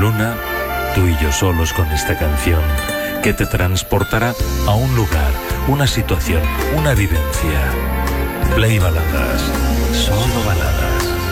Luna, tú y yo solos con esta canción que te transportará a un lugar, una situación, una vivencia. Play Baladas, solo baladas.